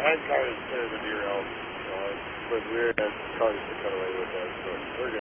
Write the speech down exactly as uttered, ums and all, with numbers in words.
behind car is clear of the derail, uh, but the rear end car is to cut away with us, so we're good.